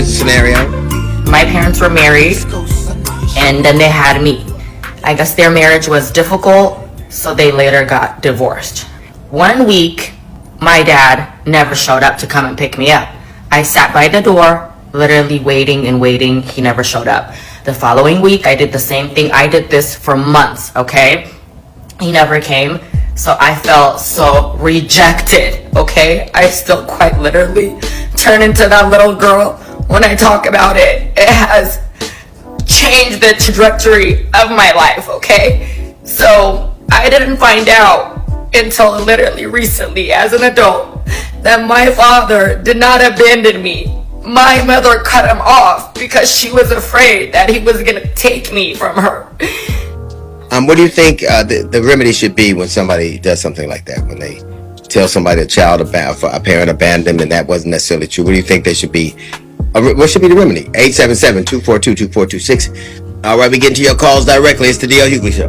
Scenario. My parents were married, and then they had me. I guess their marriage was difficult, so they later got divorced. 1 week, my dad never showed up to come and pick me up. I sat by the door, literally waiting and waiting. He never showed up. The following week, I did the same thing. I did this for months, okay? He never came, so I felt so rejected, okay? I still quite literally turn into that little girl when I talk about it. It has changed the trajectory of my life, okay? So I didn't find out until literally recently as an adult that my father did not abandon me. My mother cut him off because she was afraid that he was gonna take me from her. What do you think the remedy should be when somebody does something like that? When they tell somebody a parent abandoned them and that wasn't necessarily true. What do you think they should be? What should be the remedy? 877-242-2426. All right, we get into your calls directly. It's the D.L. Hughley Show.